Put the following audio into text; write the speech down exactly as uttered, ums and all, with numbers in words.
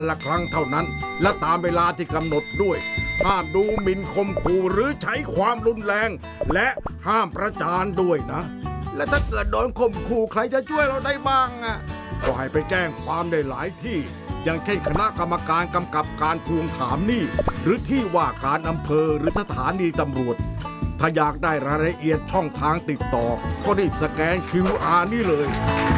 ละครั้งเท่านั้นและตามเวลาที่กำหนดด้วยห้ามดูหมิ่นข่มขู่หรือใช้ความรุนแรงและห้ามประจานด้วยนะและถ้าเกิดโดนข่มขู่ใครจะช่วยเราได้บ้างอ่ะก็ให้ไปแจ้งความได้หลายที่อย่างเช่นคณะกรรมการกำกับการทวงถามหนี้หรือที่ว่าการอำเภอหรือสถานีตำรวจถ้าอยากได้รายละเอียดช่องทางติดต่อก็รีบสแกน คิว อาร์ นี่เลย